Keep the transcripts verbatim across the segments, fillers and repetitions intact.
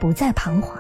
不再彷徨。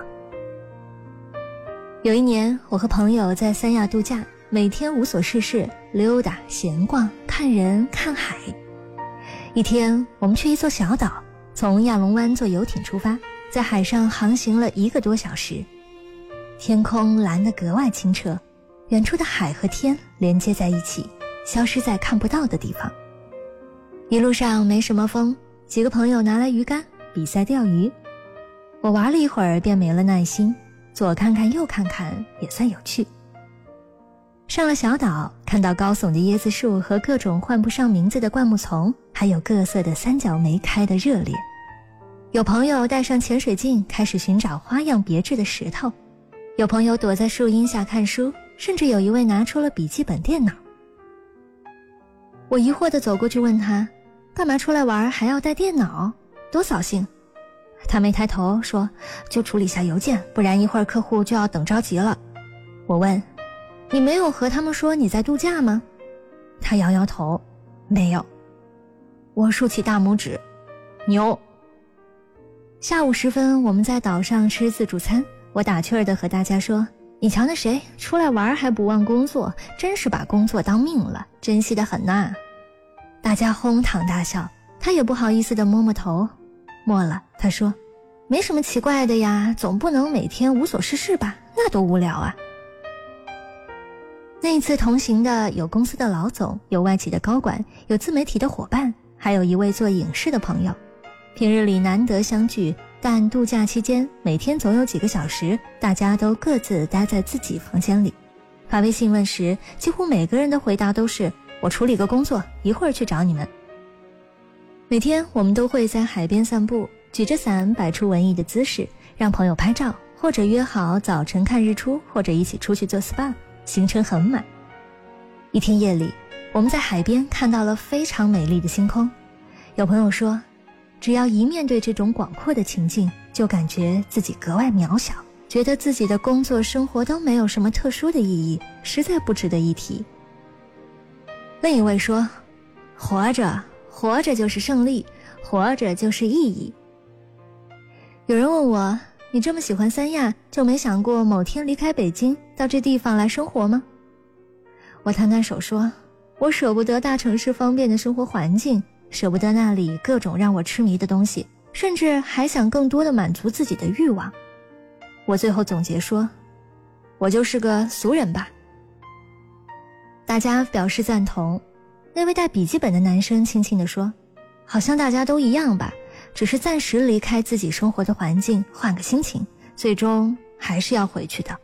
有一年，我和朋友在三亚度假，每天无所事事，溜达闲逛，看人看海。一天，我们去一座小岛，从亚龙湾坐游艇出发，在海上航行了一个多小时。天空蓝得格外清澈，远处的海和天连接在一起，消失在看不到的地方。一路上没什么风，几个朋友拿来鱼竿比赛钓鱼。我玩了一会儿便没了耐心，左看看右看看也算有趣。上了小岛，看到高耸的椰子树和各种唤不上名字的灌木丛，还有各色的三角梅开得热烈。有朋友带上潜水镜开始寻找花样别致的石头，有朋友躲在树荫下看书，甚至有一位拿出了笔记本电脑。我疑惑地走过去问他，干嘛出来玩还要带电脑？多扫兴。他没抬头说，就处理下邮件，不然一会儿客户就要等着急了。我问，你没有和他们说你在度假吗？他摇摇头，没有。我竖起大拇指，牛。下午时分，我们在岛上吃自助餐，我打趣儿地和大家说，你瞧那谁，出来玩还不忘工作，真是把工作当命了，珍惜得很呐。大家哄堂大笑，他也不好意思地摸摸头，摸了，他说，没什么奇怪的呀，总不能每天无所事事吧，那多无聊啊。那一次同行的有公司的老总，有外企的高管，有自媒体的伙伴，还有一位做影视的朋友。平日里难得相聚，但度假期间每天总有几个小时，大家都各自待在自己房间里。发微信问时，几乎每个人的回答都是，我处理个工作，一会儿去找你们。每天我们都会在海边散步，举着伞摆出文艺的姿势，让朋友拍照，或者约好早晨看日出，或者一起出去做 S P A， 行程很满。一天夜里，我们在海边看到了非常美丽的星空。有朋友说，只要一面对这种广阔的情境，就感觉自己格外渺小，觉得自己的工作生活都没有什么特殊的意义，实在不值得一提。另一位说，活着活着就是胜利，活着就是意义。有人问我，你这么喜欢三亚，就没想过某天离开北京，到这地方来生活吗？我摊摊手说，我舍不得大城市方便的生活环境，舍不得那里各种让我痴迷的东西，甚至还想更多的满足自己的欲望。我最后总结说，我就是个俗人吧。大家表示赞同。那位带笔记本的男生轻轻地说，好像大家都一样吧，只是暂时离开自己生活的环境，换个心情，最终还是要回去的。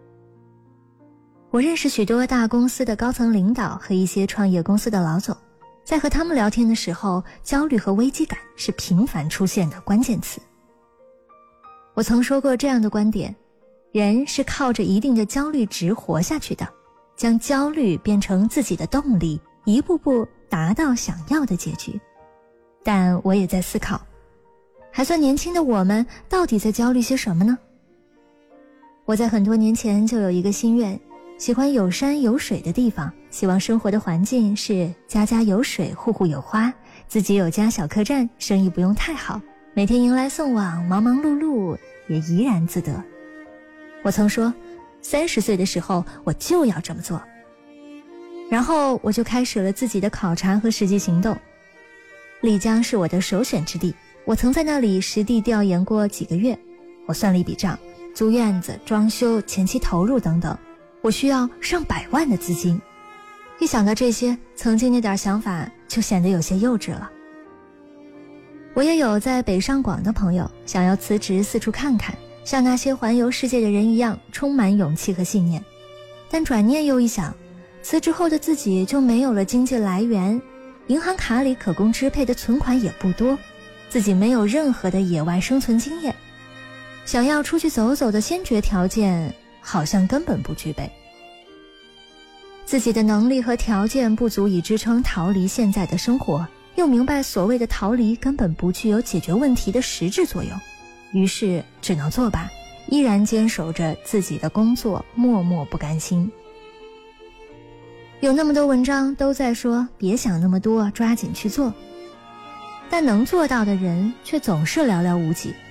我认识许多大公司的高层领导和一些创业公司的老总，在和他们聊天的时候，焦虑和危机感是频繁出现的关键词。我曾说过这样的观点，人是靠着一定的焦虑值活下去的，将焦虑变成自己的动力，一步步达到想要的结局。但我也在思考，还算年轻的我们到底在焦虑些什么呢？我在很多年前就有一个心愿，喜欢有山有水的地方，希望生活的环境是家家有水，户户有花，自己有家小客栈，生意不用太好，每天迎来送往，忙忙碌碌也怡然自得。我曾说，三十岁的时候我就要这么做。然后我就开始了自己的考察和实际行动。丽江是我的首选之地，我曾在那里实地调研过几个月。我算了一笔账，租院子、装修、前期投入等等，我需要上百万的资金。一想到这些，曾经那点想法就显得有些幼稚了。我也有在北上广的朋友，想要辞职四处看看，像那些环游世界的人一样，充满勇气和信念。但转念又一想，辞职后的自己就没有了经济来源，银行卡里可供支配的存款也不多，自己没有任何的野外生存经验，想要出去走走的先决条件好像根本不具备。自己的能力和条件不足以支撑逃离现在的生活，又明白所谓的逃离根本不具有解决问题的实质作用，于是只能作罢，依然坚守着自己的工作，默默不甘心。有那么多文章都在说别想那么多，抓紧去做，但能做到的人却总是寥寥无几。